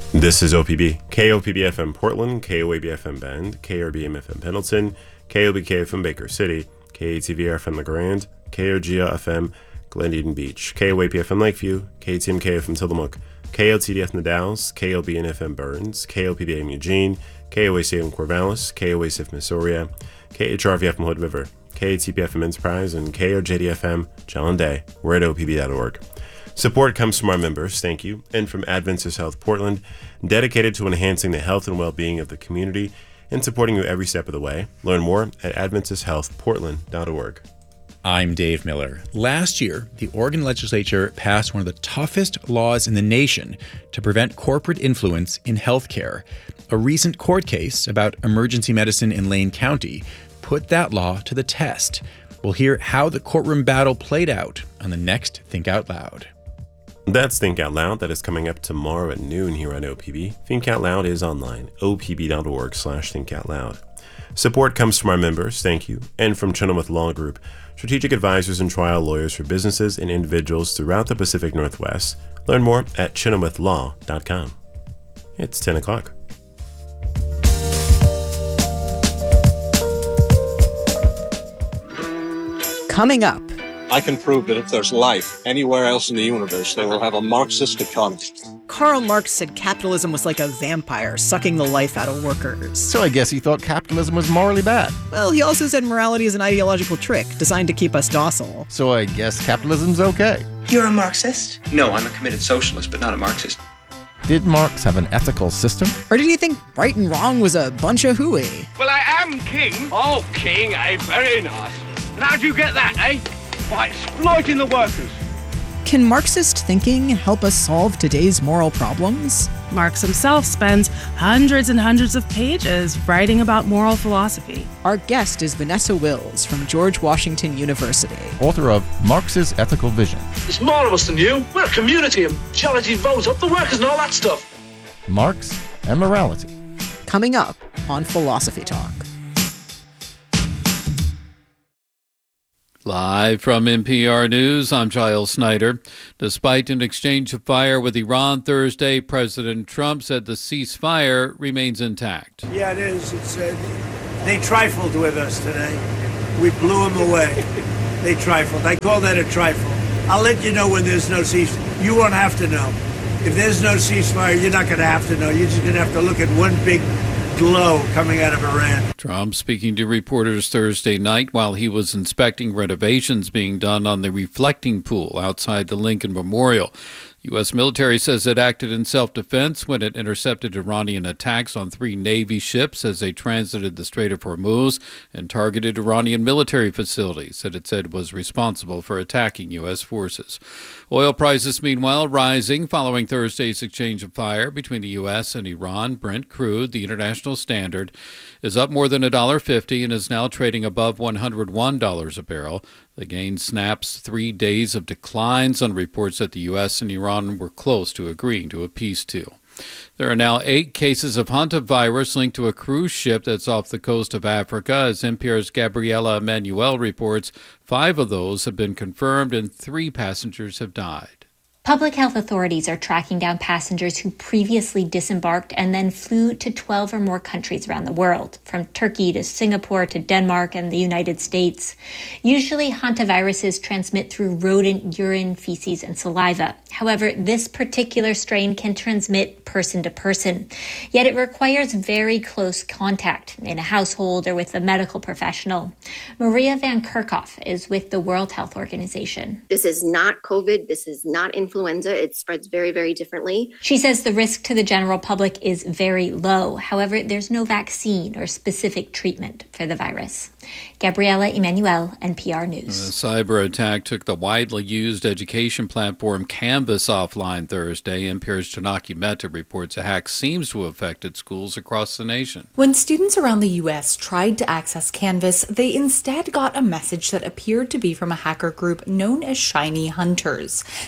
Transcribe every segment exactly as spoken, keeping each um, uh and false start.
This is O P B, K O P B F M Portland, K O A B F M Bend, K R B M F M Pendleton, K O B K F M Baker City, K A T V R F M LeGrand, K O G A F M Glen Eden Beach, K O A P F M Lakeview, K T M K F M Tillamook, K O T D F Nadals, K O B N F M Burns, K O P B A M Eugene, K O A C F M Corvallis, K O A C F M Missouri, K H R V F M Hood River, K A T P F M Enterprise, and K O J D F M Day. We're at O P B dot org. Support comes from our members, thank you, and from Adventist Health Portland, dedicated to enhancing the health and well-being of the community and supporting you every step of the way. Learn more at adventist health portland dot org. I'm Dave Miller. Last year, the Oregon legislature passed one of the toughest laws in the nation to prevent corporate influence in healthcare. A recent court case about emergency medicine in Lane County put that law to the test. We'll hear how the courtroom battle played out on the next Think Out Loud. That's Think Out Loud. That is coming up tomorrow at noon here on O P B. Think Out Loud is online, O P B dot org slash Think Out Loud. Support comes from our members, thank you, and from Chenoweth Law Group, strategic advisors and trial lawyers for businesses and individuals throughout the Pacific Northwest. Learn more at chenoweth law dot com. It's ten o'clock. Coming up. I can prove that if there's life anywhere else in the universe, they will have a Marxist economy. Karl Marx said capitalism was like a vampire, sucking the life out of workers. So I guess he thought capitalism was morally bad. Well, he also said morality is an ideological trick designed to keep us docile. So I guess capitalism's okay. You're a Marxist? No, I'm a committed socialist, but not a Marxist. Did Marx have an ethical system? Or did he think right and wrong was a bunch of hooey? Well, I am king. Oh, king, eh? Very nice. And how'd you get that, eh? By exploiting the workers. Can Marxist thinking help us solve today's moral problems? Marx himself spends hundreds and hundreds of pages writing about moral philosophy. Our guest is Vanessa Wills from George Washington University, author of Marx's Ethical Vision. It's more of us than you. We're a community and charity vote up the workers and all that stuff. Marx and morality. Coming up on Philosophy Talk. Live from N P R News, I'm Giles Snyder. Despite an exchange of fire with Iran Thursday, President Trump said the ceasefire remains intact. Yeah, it is. It's uh, they trifled with us today. We blew them away. They trifled. I call that a trifle. I'll let you know when there's no ceasefire. You won't have to know. If there's no ceasefire, you're not going to have to know. You're just going to have to look at one big glow coming out of Iran. Trump speaking to reporters Thursday night while he was inspecting renovations being done on the reflecting pool outside the Lincoln Memorial. U S military says it acted in self-defense when it intercepted Iranian attacks on three Navy ships as they transited the Strait of Hormuz and targeted Iranian military facilities that it said was responsible for attacking U S forces. Oil prices, meanwhile, rising following Thursday's exchange of fire between the U S and Iran. Brent crude, the international standard, is up more than one dollar fifty and is now trading above one hundred one dollars a barrel. The gain snaps three days of declines on reports that the U S and Iran were close to agreeing to a peace deal. There are now eight cases of hantavirus linked to a cruise ship that's off the coast of Africa. As N P R's Gabriela Emanuel reports, five of those have been confirmed and three passengers have died. Public health authorities are tracking down passengers who previously disembarked and then flew to twelve or more countries around the world, from Turkey to Singapore to Denmark and the United States. Usually, hantaviruses transmit through rodent urine, feces, and saliva. However, this particular strain can transmit person to person. Yet it requires very close contact in a household or with a medical professional. Maria Van Kerkhoff is with the World Health Organization. This is not COVID. This is not influenza. It spreads very, very differently. She says the risk to the general public is very low. However, there's no vaccine or specific treatment for the virus. Gabriela Emanuel, N P R News. A cyber attack took the widely used education platform Canvas offline Thursday. N P R's Janaki Mehta reports a hack seems to have affected schools across the nation. When students around the U S tried to access Canvas, they instead got a message that appeared to be from a hacker group known as Shiny Hunters. The message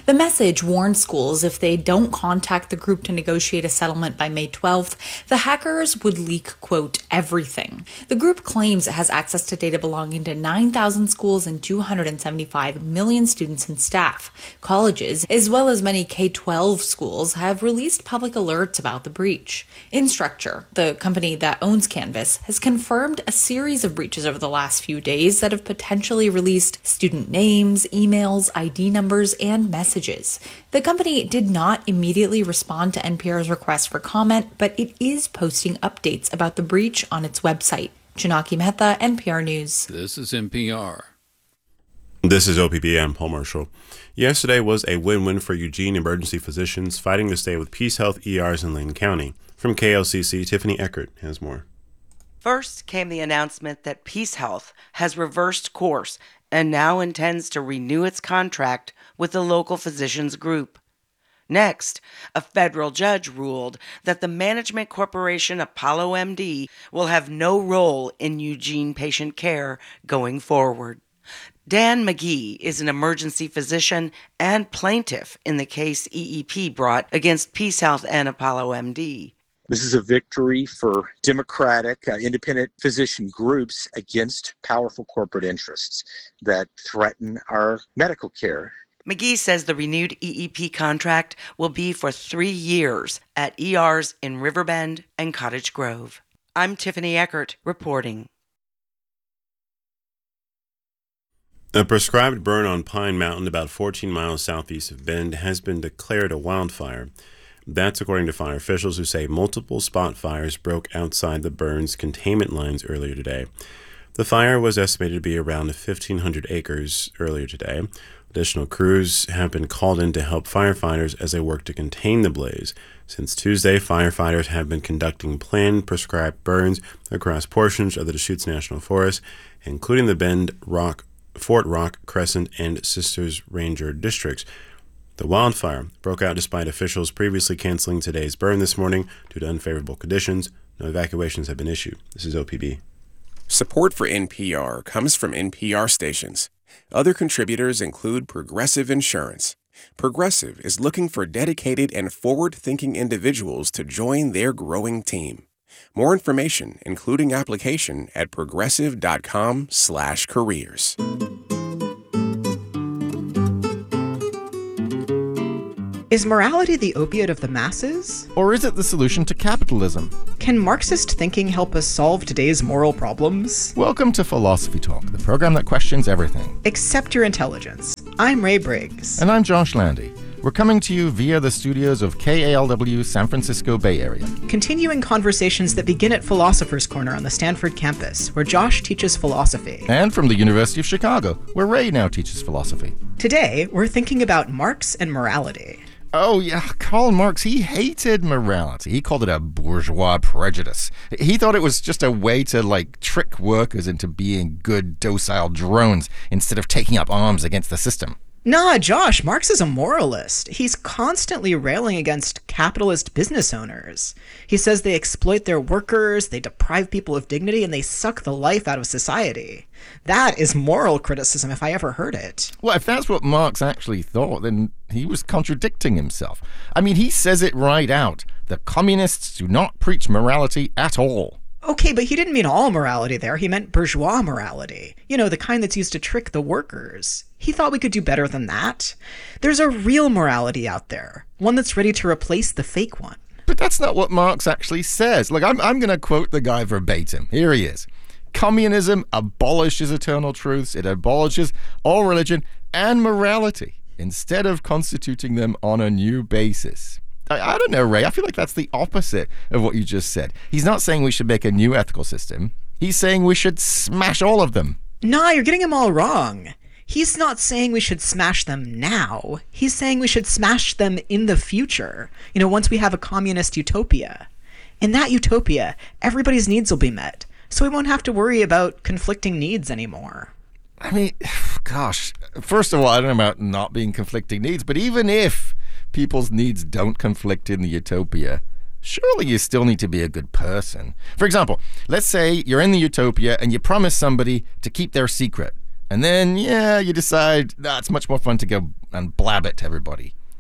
College warned schools if they don't contact the group to negotiate a settlement by May twelfth, the hackers would leak, quote, everything. The group claims it has access to data belonging to nine thousand schools and two hundred seventy-five million students and staff. Colleges, as well as many K twelve schools, have released public alerts about the breach. Instructure, the company that owns Canvas, has confirmed a series of breaches over the last few days that have potentially released student names, emails, I D numbers, and messages. The company did not immediately respond to N P R's request for comment, but it is posting updates about the breach on its website. Janaki Mehta, N P R News. This is N P R. This is O P B. I'm Paul Marshall. Yesterday was a win-win for Eugene emergency physicians fighting to stay with Peace Health E Rs in Lane County. From K L C C, Tiffany Eckert has more. First came the announcement that Peace Health has reversed course and now intends to renew its contract with the local physicians group. Next, a federal judge ruled that the management corporation Apollo M D will have no role in Eugene patient care going forward. Dan McGee is an emergency physician and plaintiff in the case E E P brought against Peace Health and Apollo M D. This is a victory for democratic, uh, independent physician groups against powerful corporate interests that threaten our medical care. McGee says the renewed E E P contract will be for three years at E Rs in Riverbend and Cottage Grove. I'm Tiffany Eckert reporting. A prescribed burn on Pine Mountain, about fourteen miles southeast of Bend, has been declared a wildfire. That's according to fire officials who say multiple spot fires broke outside the burn's containment lines earlier today. The fire was estimated to be around fifteen hundred acres earlier today. Additional crews have been called in to help firefighters as they work to contain the blaze. Since Tuesday, firefighters have been conducting planned prescribed burns across portions of the Deschutes National Forest, including the Bend, Rock, Fort Rock, Crescent, and Sisters Ranger districts. The wildfire broke out despite officials previously canceling today's burn this morning due to unfavorable conditions. No evacuations have been issued. This is O P B. Support for N P R comes from N P R stations. Other contributors include Progressive Insurance. Progressive is looking for dedicated and forward-thinking individuals to join their growing team. More information, including application, at progressive.com slash careers. Is morality the opiate of the masses? Or is it the solution to capitalism? Can Marxist thinking help us solve today's moral problems? Welcome to Philosophy Talk, the program that questions everything. Except your intelligence. I'm Ray Briggs. And I'm Josh Landy. We're coming to you via the studios of K A L W San Francisco Bay Area. Continuing conversations that begin at Philosopher's Corner on the Stanford campus, where Josh teaches philosophy. And from the University of Chicago, where Ray now teaches philosophy. Today, we're thinking about Marx and morality. Oh, yeah, Karl Marx, he hated morality. He called it a bourgeois prejudice. He thought it was just a way to, like, trick workers into being good, docile drones instead of taking up arms against the system. Nah, Josh, Marx is a moralist. He's constantly railing against capitalist business owners. He says they exploit their workers, they deprive people of dignity, and they suck the life out of society. That is moral criticism if I ever heard it. Well, if that's what Marx actually thought, then he was contradicting himself. I mean, he says it right out. The communists do not preach morality at all. Okay, but he didn't mean all morality there. He meant bourgeois morality. You know, the kind that's used to trick the workers. He thought we could do better than that. There's a real morality out there, one that's ready to replace the fake one. But that's not what Marx actually says. Look, I'm, I'm going to quote the guy verbatim. Here he is. Communism abolishes eternal truths. It abolishes all religion and morality instead of constituting them on a new basis. I, I don't know, Ray. I feel like that's the opposite of what you just said. He's not saying we should make a new ethical system. He's saying we should smash all of them. Nah, you're getting him all wrong. He's not saying we should smash them now. He's saying we should smash them in the future. You know, once we have a communist utopia. In that utopia, everybody's needs will be met. So we won't have to worry about conflicting needs anymore. I mean, gosh, first of all, I don't know about not being conflicting needs, but even if people's needs don't conflict in the utopia, surely you still need to be a good person. For example, let's say you're in the utopia and you promise somebody to keep their secret. And then, yeah, you decide, nah, it's much more fun to go and blab it to everybody.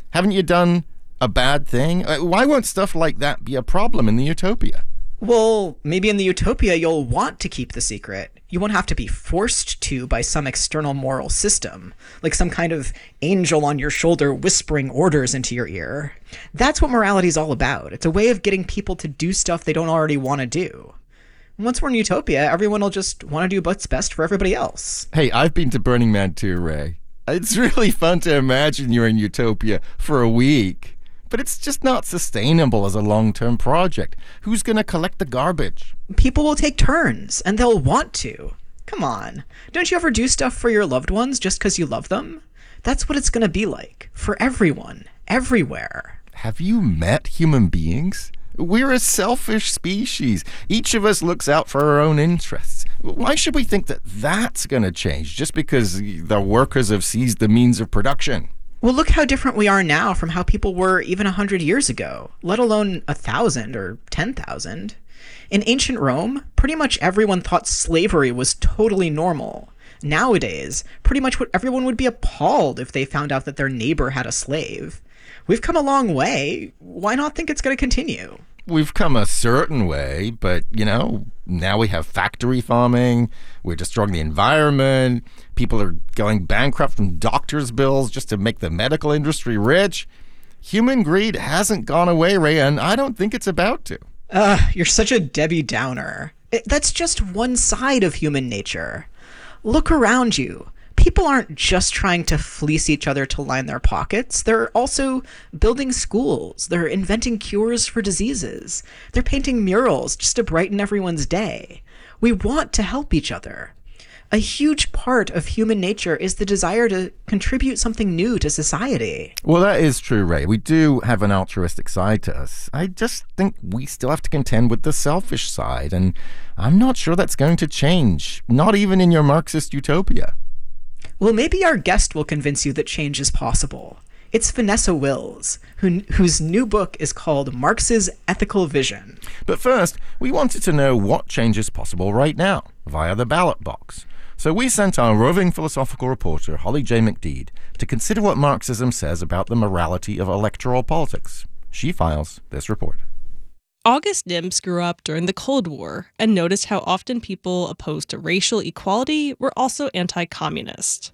Haven't you done a bad thing? Why won't stuff like that be a problem in the utopia? Well, maybe in the utopia you'll want to keep the secret. You won't have to be forced to by some external moral system, like some kind of angel on your shoulder whispering orders into your ear. That's what morality is all about. It's a way of getting people to do stuff they don't already want to do. Once we're in utopia, everyone will just want to do what's best for everybody else. Hey, I've been to Burning Man too, Ray. It's really fun to imagine you're in utopia for a week. But it's just not sustainable as a long-term project. Who's going to collect the garbage? People will take turns, and they'll want to. Come on. Don't you ever do stuff for your loved ones just because you love them? That's what it's going to be like. For everyone. Everywhere. Have you met human beings? We're a selfish species. Each of us looks out for our own interests. Why should we think that that's going to change just because the workers have seized the means of production? Well, look how different we are now from how people were even a hundred years ago, let alone a thousand or ten thousand. In ancient Rome, pretty much everyone thought slavery was totally normal. Nowadays, pretty much what everyone would be appalled if they found out that their neighbor had a slave. We've come a long way. Why not think it's going to continue? We've come a certain way, but, you know, now we have factory farming, we're destroying the environment, people are going bankrupt from doctors' bills just to make the medical industry rich. Human greed hasn't gone away, Ray, and I don't think it's about to. Ugh, you're such a Debbie Downer. It, that's just one side of human nature. Look around you. People aren't just trying to fleece each other to line their pockets. They're also building schools. They're inventing cures for diseases. They're painting murals just to brighten everyone's day. We want to help each other. A huge part of human nature is the desire to contribute something new to society. Well, that is true, Ray. We do have an altruistic side to us. I just think we still have to contend with the selfish side, and I'm not sure that's going to change, not even in your Marxist utopia. Well, maybe our guest will convince you that change is possible. It's Vanessa Wills, who, whose new book is called Marx's Ethical Vision. But first, we wanted to know what change is possible right now via the ballot box. So we sent our roving philosophical reporter, Holly J. McDede, to consider what Marxism says about the morality of electoral politics. She files this report. August Nims grew up during the Cold War and noticed how often people opposed to racial equality were also anti-communist.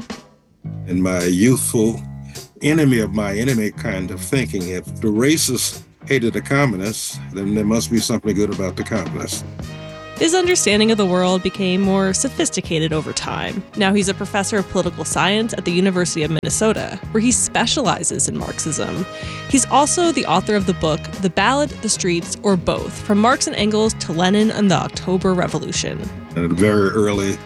In my youthful enemy of my enemy kind of thinking, if the racists hated the communists, then there must be something good about the communists. His understanding of the world became more sophisticated over time. Now he's a professor of political science at the University of Minnesota, where he specializes in Marxism. He's also the author of the book The Ballot, the Streets, or Both, From Marx and Engels to Lenin and the October Revolution. At a very early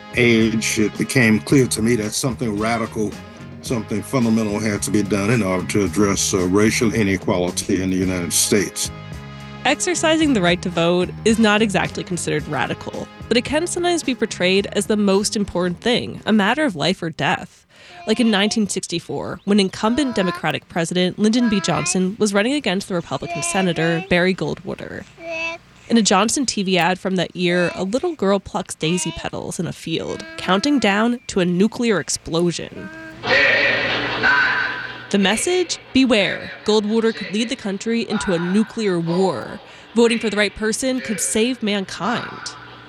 age, it became clear to me that something radical, something fundamental had to be done in order to address uh, racial inequality in the United States. Exercising the right to vote is not exactly considered radical, but it can sometimes be portrayed as the most important thing, a matter of life or death. Like in nineteen sixty-four, when incumbent Democratic President Lyndon B. Johnson was running against the Republican Senator Barry Goldwater. In a Johnson T V ad from that year, a little girl plucks daisy petals in a field, counting down to a nuclear explosion. The message? Beware. Goldwater could lead the country into a nuclear war. Voting for the right person could save mankind.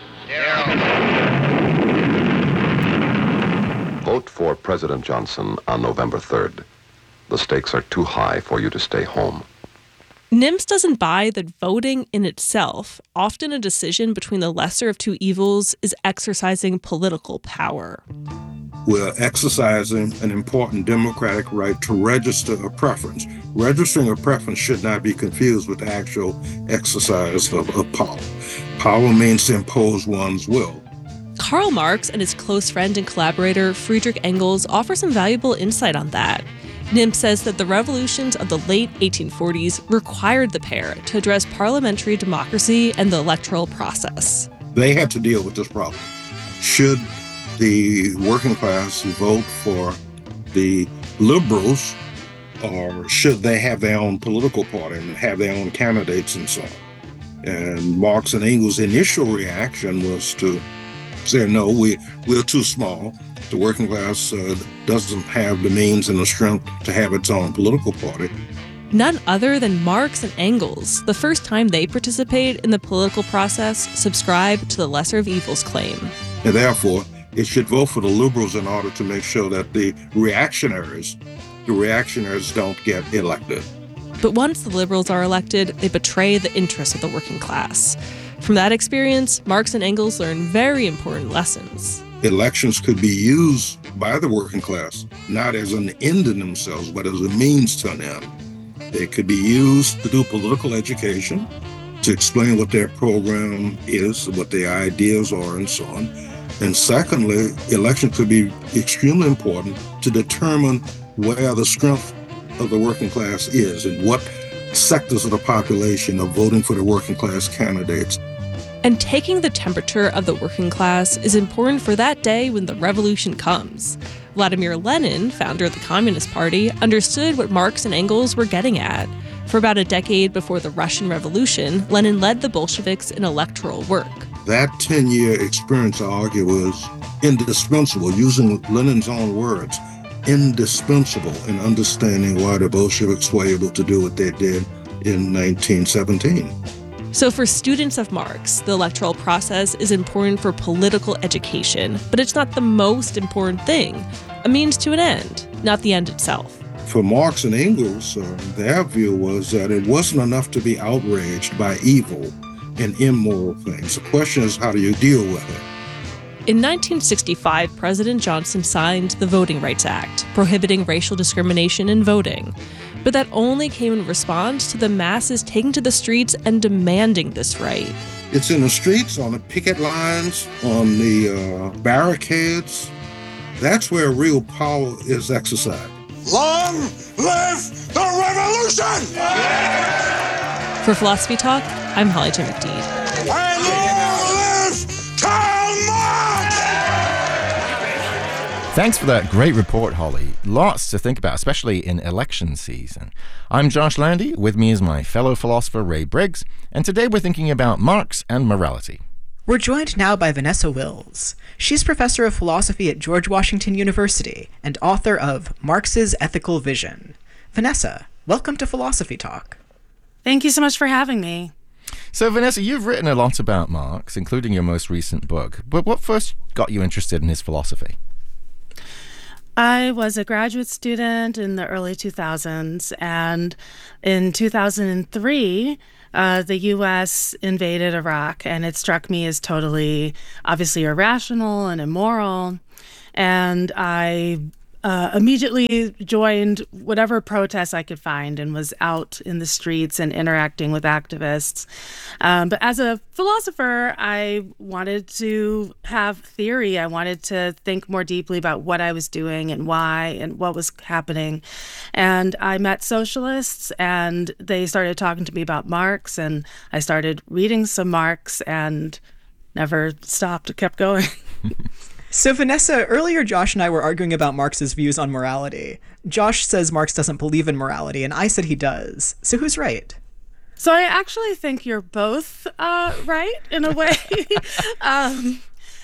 Vote for President Johnson on November third. The stakes are too high for you to stay home. Nims doesn't buy that voting in itself, often a decision between the lesser of two evils, is exercising political power. We're exercising an important democratic right to register a preference. Registering a preference should not be confused with the actual exercise of, of power. Power means to impose one's will. Karl Marx and his close friend and collaborator Friedrich Engels offer some valuable insight on that. Nims says that the revolutions of the late eighteen forties required the pair to address parliamentary democracy and the electoral process. They had to deal with this problem. Should the working class vote for the liberals, or should they have their own political party and have their own candidates and so on? And Marx and Engels' initial reaction was to saying, no, we, we're too small. The working class uh, doesn't have the means and the strength to have its own political party. None other than Marx and Engels, the first time they participate in the political process, subscribe to the lesser of evils claim. And therefore, it should vote for the liberals in order to make sure that the reactionaries, the reactionaries don't get elected. But once the liberals are elected, they betray the interests of the working class. From that experience, Marx and Engels learn very important lessons. Elections could be used by the working class, not as an end in themselves, but as a means to an end. They could be used to do political education, to explain what their program is, what their ideas are, and so on. And secondly, election could be extremely important to determine where the strength of the working class is and what sectors of the population are voting for the working class candidates. And taking the temperature of the working class is important for that day when the revolution comes. Vladimir Lenin, founder of the Communist Party, understood what Marx and Engels were getting at. For about a decade before the Russian Revolution, Lenin led the Bolsheviks in electoral work. That ten-year experience, I argue, was indispensable, using Lenin's own words, indispensable in understanding why the Bolsheviks were able to do what they did in nineteen seventeen. So for students of Marx, the electoral process is important for political education, but it's not the most important thing. A means to an end, not the end itself. For Marx and Engels, uh, their view was that it wasn't enough to be outraged by evil and immoral things. The question is, how do you deal with it? In nineteen sixty-five, President Johnson signed the Voting Rights Act, prohibiting racial discrimination in voting. But that only came in response to the masses taking to the streets and demanding this right. It's in the streets, on the picket lines, on the uh, barricades. That's where real power is exercised. Long live the revolution! For Philosophy Talk, I'm Holly J. McDede. And long live Karl Marx! Thanks for that great report, Holly. Lots to think about, especially in election season. I'm Josh Landy. With me is my fellow philosopher, Ray Briggs, and today we're thinking about Marx and morality. We're joined now by Vanessa Wills. She's professor of philosophy at George Washington University and author of Marx's Ethical Vision. Vanessa, welcome to Philosophy Talk. Thank you so much for having me. So, Vanessa, you've written a lot about Marx, including your most recent book. But what first got you interested in his philosophy? I was a graduate student in the early two thousands, and in two thousand three, uh, the U S invaded Iraq, and it struck me as totally, obviously irrational and immoral, and I uh, immediately joined whatever protests I could find and was out in the streets and interacting with activists. Um, but as a philosopher, I wanted to have theory. I wanted to think more deeply about what I was doing and why and what was happening. And I met socialists, and they started talking to me about Marx, and I started reading some Marx and never stopped, kept going. So, Vanessa, earlier Josh and I were arguing about Marx's views on morality. Josh says Marx doesn't believe in morality, and I said he does. So who's right? So I actually think you're both uh, right, in a way. um,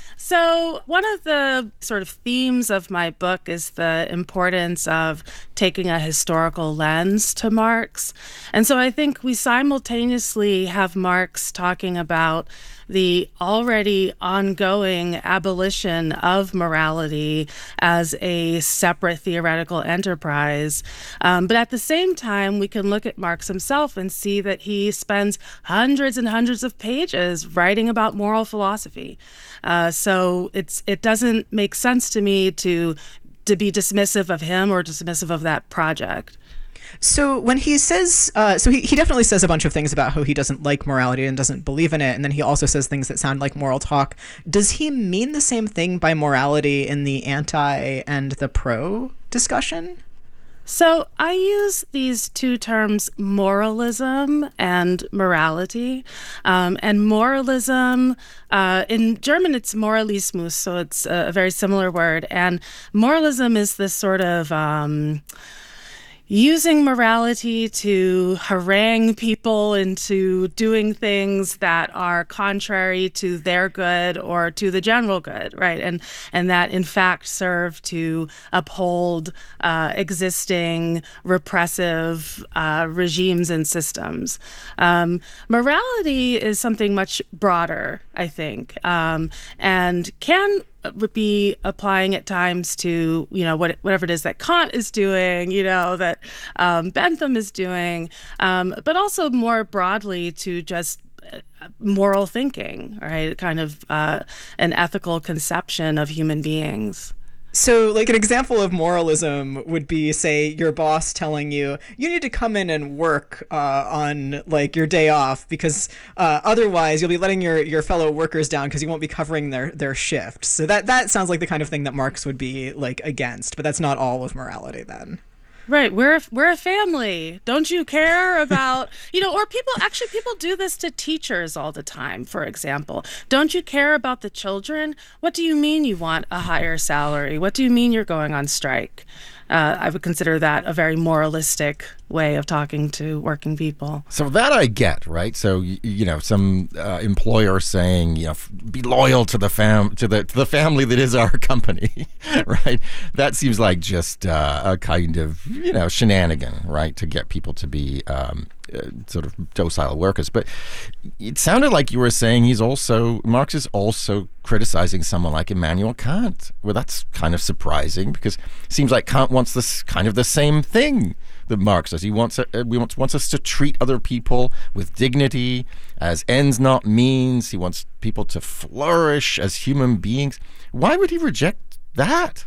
so one of the sort of themes of my book is the importance of taking a historical lens to Marx. And so I think we simultaneously have Marx talking about the already ongoing abolition of morality as a separate theoretical enterprise. Um, but at the same time, we can look at Marx himself and see that he spends hundreds and hundreds of pages writing about moral philosophy. Uh, so it's it doesn't make sense to me to to be dismissive of him or dismissive of that project. So when he says, uh, so he, he definitely says a bunch of things about how he doesn't like morality and doesn't believe in it, and then he also says things that sound like moral talk. Does he mean the same thing by morality in the anti and the pro discussion? So I use these two terms, moralism and morality. Um, and moralism, uh, in German, it's Moralismus, so it's a very similar word. And moralism is this sort of... Um, using morality to harangue people into doing things that are contrary to their good or to the general good, right? And and that in fact serve to uphold uh, existing repressive uh, regimes and systems. Um, morality is something much broader, I think, um, and can would be applying at times to, you know, what, whatever it is that Kant is doing, you know, that um, Bentham is doing, um, but also more broadly to just moral thinking, right? Kind of uh, an ethical conception of human beings. So, like, an example of moralism would be, say, your boss telling you, you need to come in and work uh, on, like, your day off because uh, otherwise you'll be letting your, your fellow workers down because you won't be covering their, their shift. So that, that sounds like the kind of thing that Marx would be, like, against, but that's not all of morality then. Right. We're a, we're a family. Don't you care about, you know, or people, actually people do this to teachers all the time, for example. Don't you care about the children? What do you mean you want a higher salary? What do you mean you're going on strike? Uh, I would consider that a very moralistic way of talking to working people. So that I get, right? So you, you know, some uh, employer saying, you know, be loyal to the fam to the to the family that is our company, right? That seems like just uh, a kind of, you know, shenanigan, right, to get people to be um, uh, sort of docile workers. But it sounded like you were saying he's also Marx is also criticizing someone like Immanuel Kant. Well, that's kind of surprising because it seems like Kant wants this kind of the same thing that Marx does. He wants uh, we wants wants us to treat other people with dignity, as ends not means. He wants people to flourish as human beings. Why would he reject that?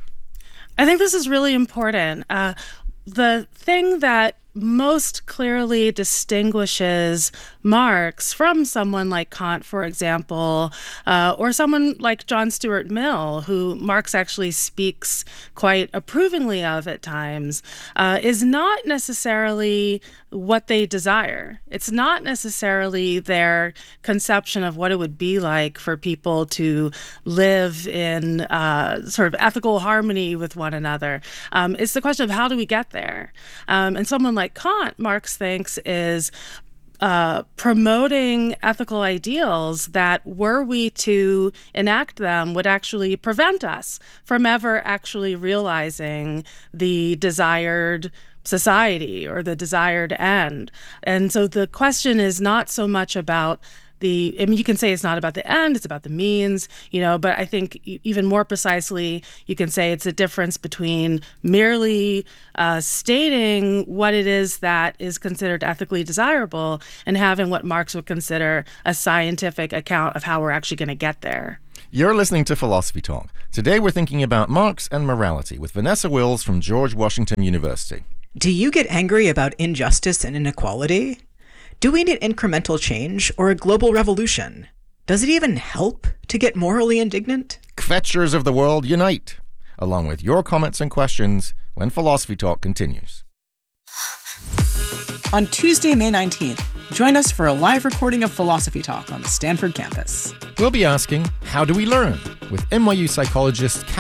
I think this is really important. Uh, the thing that most clearly distinguishes Marx from someone like Kant, for example, uh, or someone like John Stuart Mill, who Marx actually speaks quite approvingly of at times, uh, is not necessarily what they desire. It's not necessarily their conception of what it would be like for people to live in uh, sort of ethical harmony with one another. Um, it's the question of how do we get there? Um, and someone like Kant, Marx thinks, is uh, promoting ethical ideals that, were we to enact them, would actually prevent us from ever actually realizing the desired society or the desired end. And so the question is not so much about the, I mean, you can say it's not about the end, it's about the means, you know, but I think even more precisely, you can say it's a difference between merely uh, stating what it is that is considered ethically desirable and having what Marx would consider a scientific account of how we're actually going to get there. You're listening to Philosophy Talk. Today we're thinking about Marx and morality with Vanessa Wills from George Washington University. Do you get angry about injustice and inequality? Do we need incremental change or a global revolution? Does it even help to get morally indignant? Kvetchers of the world, unite! Along with your comments and questions when Philosophy Talk continues. On Tuesday, May nineteenth, join us for a live recording of Philosophy Talk on the Stanford campus. We'll be asking, how do we learn? With N Y U psychologist